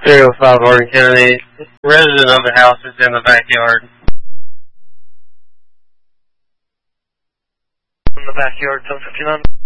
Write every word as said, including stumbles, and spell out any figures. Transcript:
three oh five Hardin County. Resident of the house is in the backyard. In the backyard, seven fifty-nine.